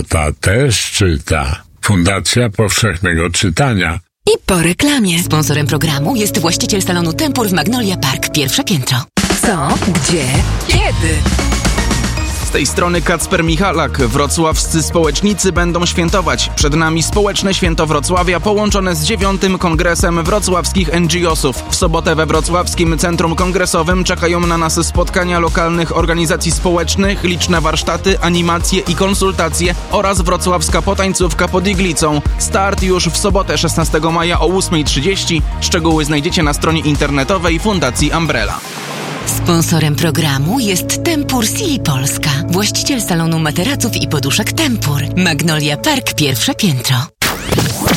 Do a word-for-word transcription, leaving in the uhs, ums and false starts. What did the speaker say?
tata też czyta. Fundacja Powszechnego Czytania. I po reklamie. Sponsorem programu jest właściciel salonu Tempur w Magnolia Park, pierwsze piętro. Co? Gdzie? Kiedy? Z tej strony Kacper Michalak. Wrocławscy społecznicy będą świętować. Przed nami społeczne święto Wrocławia połączone z dziewiątym kongresem wrocławskich en dżi osów. W sobotę we Wrocławskim Centrum Kongresowym czekają na nas spotkania lokalnych organizacji społecznych, liczne warsztaty, animacje i konsultacje oraz wrocławska potańcówka pod iglicą. Start już w sobotę szesnastego maja o ósma trzydzieści. Szczegóły znajdziecie na stronie internetowej Fundacji Umbrella. Sponsorem programu jest Tempur Silly Polska, właściciel salonu materaców i poduszek Tempur, Magnolia Park, pierwsze piętro.